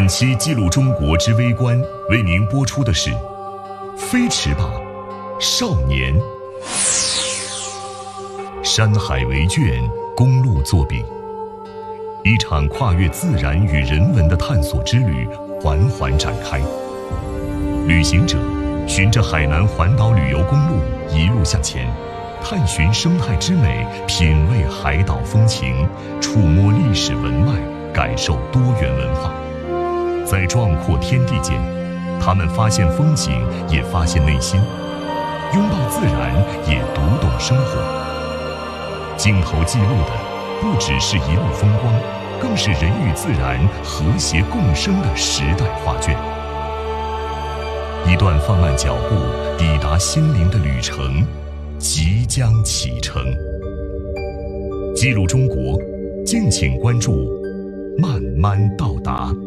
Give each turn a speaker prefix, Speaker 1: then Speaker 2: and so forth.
Speaker 1: 期记录中国之微观为您播出的是飞驰吧，少年。山海为卷，公路作笔，一场跨越自然与人文的探索之旅缓缓展开。旅行者循着海南环岛旅游公路一路向前，探寻生态之美，品味海岛风情，触摸历史文脉，感受多元文化。在壮阔天地间，他们发现风景，也发现内心；拥抱自然，也读懂生活。镜头记录的不只是一路风光，更是人与自然和谐共生的时代画卷。一段放慢脚步抵达心灵的旅程即将启程。记录中国，敬请关注慢慢到达。